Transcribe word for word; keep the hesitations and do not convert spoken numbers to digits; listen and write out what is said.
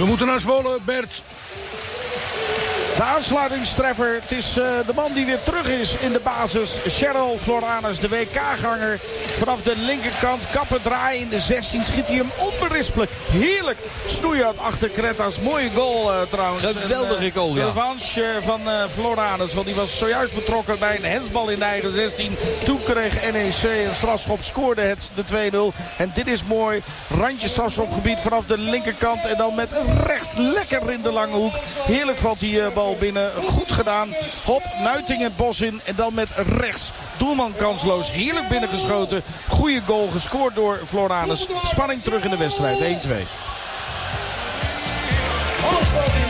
We moeten naar Zwolle, Bert. De aansluitingstreffer. Het is uh, de man die weer terug is in de basis. Cheryl Floranus, de W K-ganger. Vanaf de linkerkant. Kappen draaien in de zestien. Schiet hij hem onberispelijk. Heerlijk. Snoeihard achter Kretas. Mooie goal uh, trouwens. Geweldige goal, ja. De revanche uh, van uh, Floranus. Want die was zojuist betrokken bij een hensbal in de eigen zestien. Toen kreeg N E C een strafschop. Scoorde het de twee nul. En dit is mooi. Randje strafschopgebied vanaf de linkerkant. En dan met rechts lekker in de lange hoek. Heerlijk valt die uh, bal binnen. Goed gedaan. Hop, Nuiting het bos in. En dan met rechts. Doelman kansloos. Heerlijk binnengeschoten. Goeie goal gescoord door Floranus. Spanning terug in de wedstrijd. één twee.